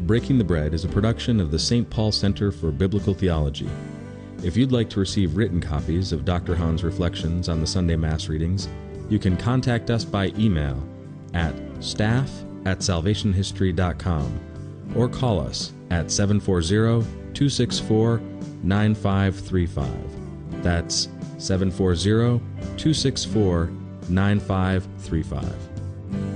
Breaking the Bread is a production of the St. Paul Center for Biblical Theology. If you'd like to receive written copies of Dr. Hahn's reflections on the Sunday Mass readings, you can contact us by email at staff@salvationhistory.com or call us at 740-264-9535. That's 740-264-9535.